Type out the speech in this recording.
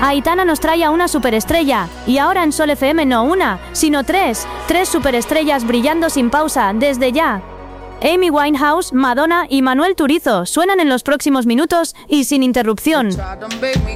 Aitana nos trae a una superestrella, y ahora en Sol FM no una, sino tres superestrellas brillando sin pausa, desde ya. Amy Winehouse, Madonna y Manuel Turizo suenan en los próximos minutos y sin interrupción.